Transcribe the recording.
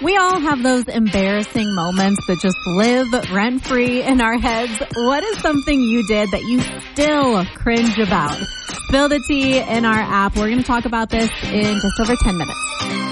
We all have those embarrassing moments that just live rent-free in our heads. What is something you did that you still cringe about? Spill the tea in our app. We're going to talk about this in just over 10 minutes.